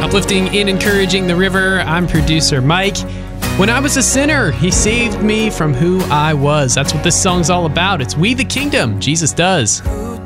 Uplifting and encouraging the river. I'm producer Mike. When I was a sinner, he saved me from who I was. That's what this song's all about. It's We the Kingdom. Jesus does.